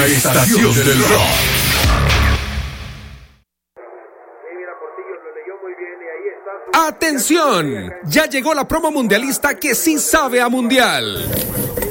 La estación del rock. ¡Atención! Ya llegó la promo mundialista que sí sabe a mundial.